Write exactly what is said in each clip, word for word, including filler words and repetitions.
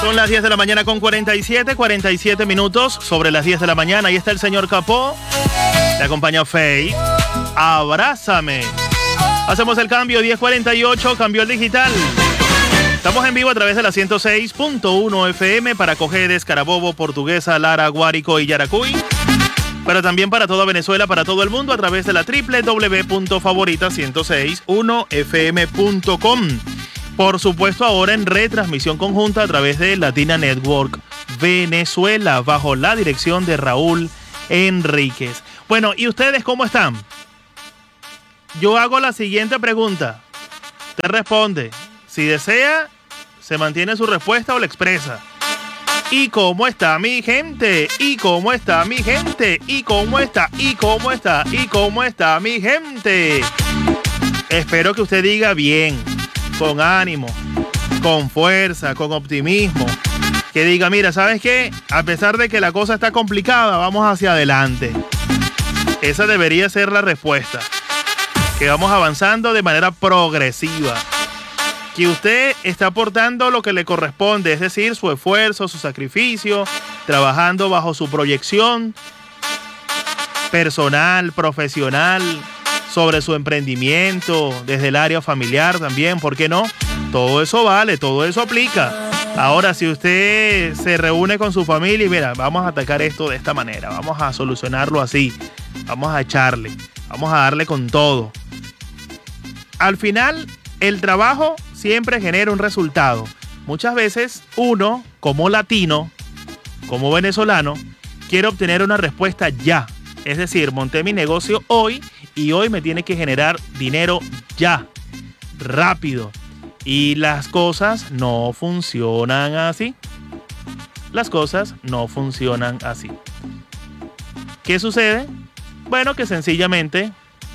Son las diez de la mañana con cuarenta y siete, cuarenta y siete minutos sobre las diez de la mañana. Ahí está el señor Capó. Te acompaña Faye. Abrázame. Hacemos el cambio, diez cuarenta y ocho, cambió el digital. Estamos en vivo a través de la ciento seis punto uno F M para Cojedes, Carabobo, Portuguesa, Lara, Guárico y Yaracuy. Pero también para toda Venezuela, para todo el mundo a través de la doble u doble u doble u punto favorita ciento seis punto uno F M punto com. Por supuesto, ahora en retransmisión conjunta a través de Latina Network Venezuela, bajo la dirección de Raúl Enríquez. Bueno, ¿y ustedes cómo están? Yo hago la siguiente pregunta. Usted responde. Si desea, se mantiene su respuesta o la expresa. ¿Y cómo está mi gente? ¿Y cómo está mi gente? ¿Y cómo está? ¿Y cómo está? ¿Y cómo está mi gente? Espero que usted diga bien, con ánimo, con fuerza, con optimismo. Que diga, mira, ¿sabes qué? A pesar de que la cosa está complicada, vamos hacia adelante. Esa debería ser la respuesta. Que vamos avanzando de manera progresiva. Que usted está aportando lo que le corresponde, es decir, su esfuerzo, su sacrificio, trabajando bajo su proyección personal, profesional, sobre su emprendimiento, desde el área familiar también, ¿por qué no? Todo eso vale, todo eso aplica. Ahora, si usted se reúne con su familia y mira, vamos a atacar esto de esta manera, vamos a solucionarlo así, vamos a echarle, vamos a darle con todo. Al final, el trabajo siempre genera un resultado. Muchas veces uno, como latino, como venezolano, quiere obtener una respuesta ya. Es decir, monté mi negocio hoy y hoy me tiene que generar dinero ya, rápido. Y las cosas no funcionan así. Las cosas no funcionan así. ¿Qué sucede? Bueno, que sencillamente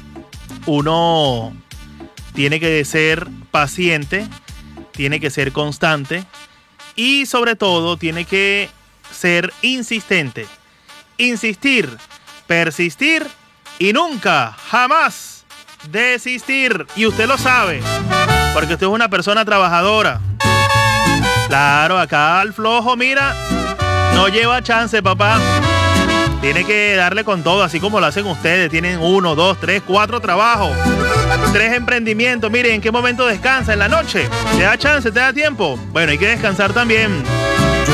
uno tiene que ser paciente, tiene que ser constante y sobre todo tiene que ser insistente. Insistir, persistir y nunca, jamás desistir. Y usted lo sabe, porque usted es una persona trabajadora. Claro, acá al flojo, mira, no lleva chance, papá. Tiene que darle con todo, así como lo hacen ustedes. Tienen uno, dos, tres, cuatro trabajos, tres emprendimientos. Miren, ¿en qué momento descansa? ¿En la noche? ¿Te da chance? ¿Te da tiempo? Bueno, hay que descansar también.